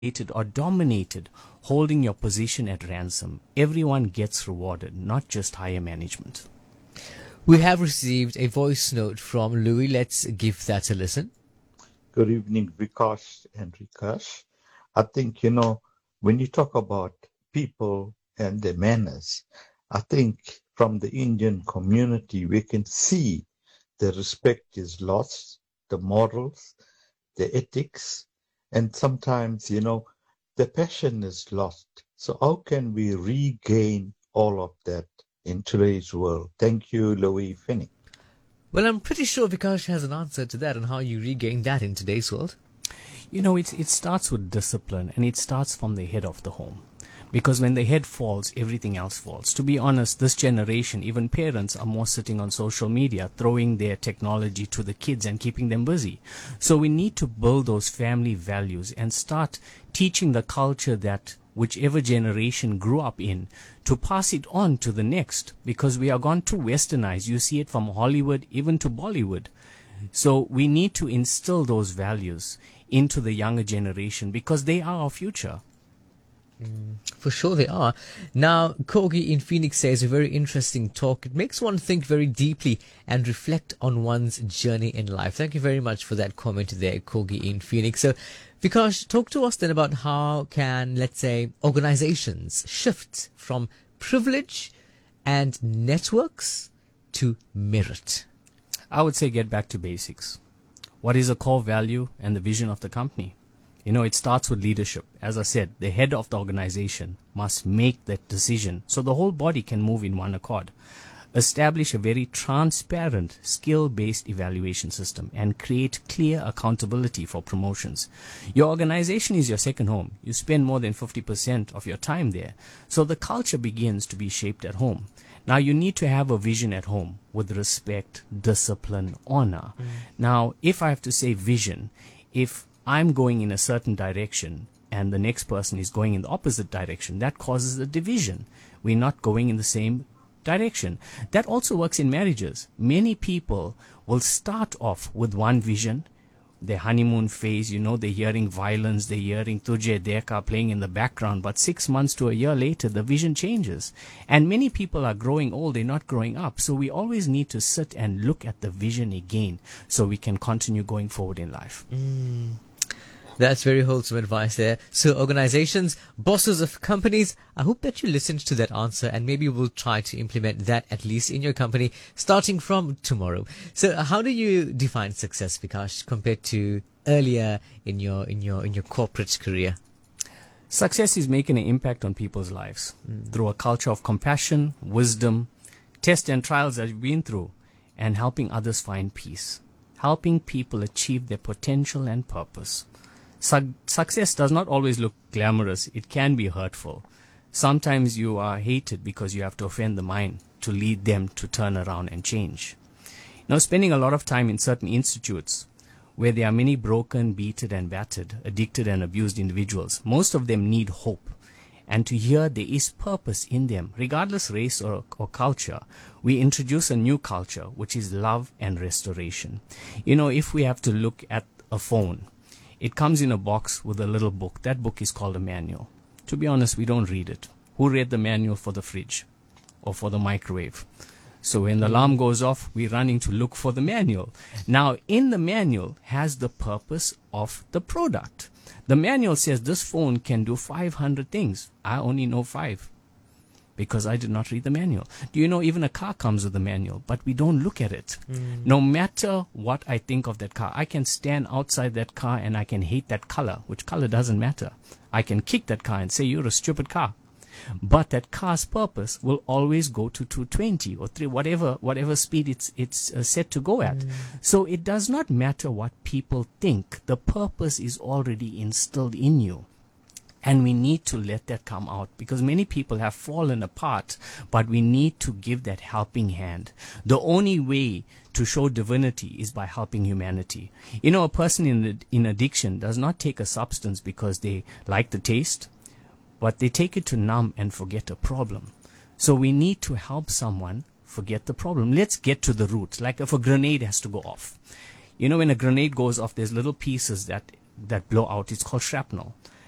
or dominated, holding your position at ransom. Everyone gets rewarded, not just higher management. We have received a voice note from Louis. Let's give that a listen. Good evening, Vikash and Rikash. I think, when you talk about people and their manners, I think from the Indian community, we can see the respect is lost, the morals, the ethics, and sometimes, the passion is lost. So how can we regain all of that in today's world? Thank you, Louis Finney. Well, I'm pretty sure Vikash has an answer to that and how you regain that in today's world. It starts with discipline, and it starts from the head of the home. Because when the head falls, everything else falls. To be honest, this generation, even parents, are more sitting on social media, throwing their technology to the kids and keeping them busy. So we need to build those family values and start teaching the culture that whichever generation grew up in, to pass it on to the next, because we are gone too westernized. You see it from Hollywood even to Bollywood. So we need to instill those values into the younger generation, because they are our future. For sure they are. Now, Kogi in Phoenix says a very interesting talk. It makes one think very deeply and reflect on one's journey in life. Thank you very much for that comment there, Kogi in Phoenix. So, Vikash, talk to us then about how can, let's say, organizations shift from privilege and networks to merit. I would say get back to basics. What is a core value and the vision of the company? It starts with leadership. As I said, the head of the organization must make that decision so the whole body can move in one accord. Establish a very transparent, skill-based evaluation system and create clear accountability for promotions. Your organization is your second home. You spend more than 50% of your time there. So the culture begins to be shaped at home. Now, you need to have a vision at home with respect, discipline, honor. Now, if I have to say vision, if I'm going in a certain direction and the next person is going in the opposite direction, that causes a division. We're not going in the same direction. That also works in marriages. Many people will start off with one vision, their honeymoon phase, they're hearing violence, they're hearing Tujhe Dekha playing in the background, but 6 months to a year later, the vision changes. And many people are growing old, they're not growing up. So we always need to sit and look at the vision again so we can continue going forward in life. That's very wholesome advice there. So organizations, bosses of companies, I hope that you listened to that answer and maybe we'll try to implement that at least in your company starting from tomorrow. So how do you define success, Vikash, compared to earlier in your corporate career? Success is making an impact on people's lives through a culture of compassion, wisdom, tests and trials that you've been through, and helping others find peace, helping people achieve their potential and purpose. Success does not always look glamorous. It can be hurtful. Sometimes you are hated because you have to offend the mind to lead them to turn around and change. Spending a lot of time in certain institutes where there are many broken, beaten and battered, addicted and abused individuals, most of them need hope. And to hear there is purpose in them, regardless race or culture, we introduce a new culture, which is love and restoration. If we have to look at a phone, it comes in a box with a little book. That book is called a manual. To be honest, we don't read it. Who read the manual for the fridge or for the microwave? So when the alarm goes off, we're running to look for the manual. Now, in the manual has the purpose of the product. The manual says this phone can do 500 things. I only know 5 because I did not read the manual. Do you know even a car comes with a manual, but we don't look at it. No matter what I think of that car, I can stand outside that car and I can hate that color, which color doesn't matter. I can kick that car and say, you're a stupid car. But that car's purpose will always go to 220 or 3, whatever speed it's set to go at. So it does not matter what people think. The purpose is already instilled in you. And we need to let that come out because many people have fallen apart, but we need to give that helping hand. The only way to show divinity is by helping humanity. A person in addiction does not take a substance because they like the taste, but they take it to numb and forget a problem. So we need to help someone forget the problem. Let's get to the root. Like if a grenade has to go off. When a grenade goes off, there's little pieces that blow out. It's called shrapnel.